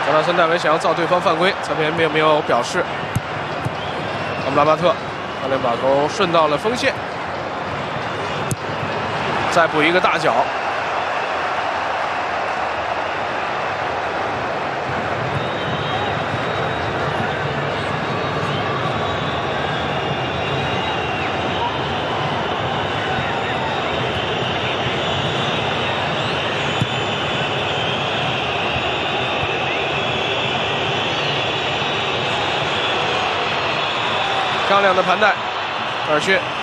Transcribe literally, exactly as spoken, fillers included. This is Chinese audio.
格纳森戴维想要造对方犯规，裁判并没有表示。阿姆拉巴特，教练把球顺到了锋线，再补一个大脚。 漂亮的盘带，科尔逊